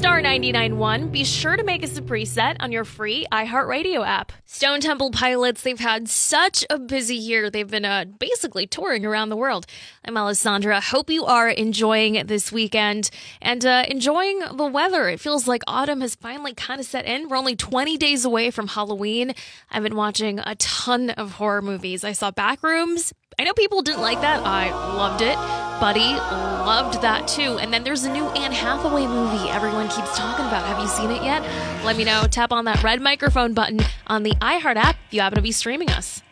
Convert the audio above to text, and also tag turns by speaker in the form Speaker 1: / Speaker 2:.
Speaker 1: star 99.1. Be sure to make us a preset on your free iHeartRadio app. Stone Temple Pilots, they've had such a busy year. They've been basically touring around the world. I'm Alessandra. Hope you are enjoying this weekend and enjoying the weather. It feels like autumn has finally kind of set in. We're only 20 days away from Halloween. I've been watching a ton of horror movies. I saw Backrooms. I know people didn't like that. I loved it. Buddy loved that too. And then there's a new Anne Hathaway movie everyone keeps talking about. Have you seen it yet? Let me know. Tap on that red microphone button on the iHeart app if you happen to be streaming us.